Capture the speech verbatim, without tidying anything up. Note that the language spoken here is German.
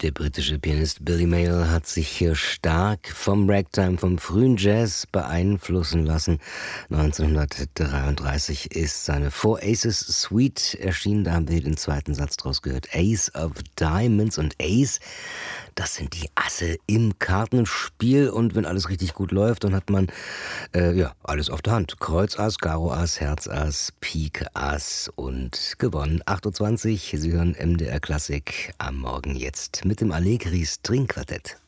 Der britische Pianist Billy Mayle hat sich hier stark vom Ragtime, vom frühen Jazz beeinflussen lassen. neunzehnhundertdreiunddreißig ist seine Four Aces Suite erschienen. Da haben wir den zweiten Satz draus gehört. Ace of Diamonds und Ace, das sind die Asse im Kartenspiel. Und wenn alles richtig gut läuft, dann hat man äh, ja alles auf der Hand. Kreuz Ass, Karo Ass, Herz Ass, Pik Ass und gewonnen. acht Uhr zwanzig, Sie hören M D R Klassik am Morgen jetzt mit dem Allegri String Quartett.